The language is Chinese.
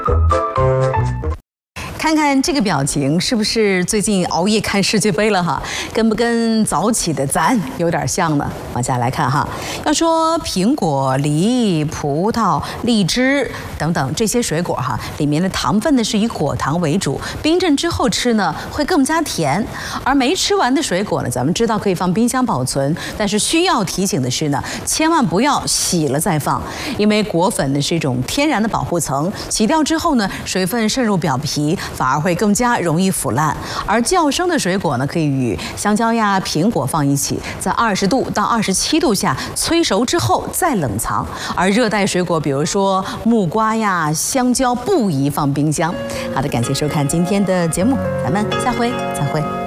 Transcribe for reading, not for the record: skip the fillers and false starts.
看看这个表情，是不是最近熬夜看世界杯了哈？跟不跟早起的咱有点像呢？往下来看哈，要说苹果、梨、葡萄、荔枝等等这些水果哈，里面的糖分呢是以果糖为主，冰镇之后吃呢会更加甜。而没吃完的水果呢，咱们知道可以放冰箱保存，但是需要提醒的是呢，千万不要洗了再放，因为果粉呢是一种天然的保护层，洗掉之后呢，水分渗入表皮，反而会更加容易腐烂。而较生的水果呢，可以与香蕉呀、苹果放一起，在20度到27度下催熟之后再冷藏。而热带水果，比如说木瓜呀、香蕉，不宜放冰箱。好的，感谢收看今天的节目，咱们下回再会。